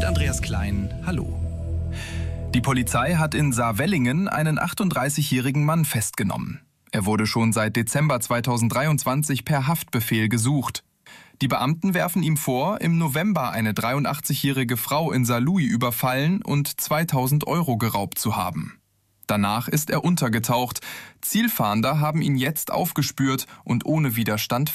Andreas Klein, hallo. Die Polizei hat in Saarwellingen einen 38-jährigen Mann festgenommen. Er wurde schon seit Dezember 2023 per Haftbefehl gesucht. Die Beamten werfen ihm vor, im November eine 83-jährige Frau in Saarlouis überfallen und 2.000 € geraubt zu haben. Danach ist er untergetaucht. Zielfahnder haben ihn jetzt aufgespürt und ohne Widerstand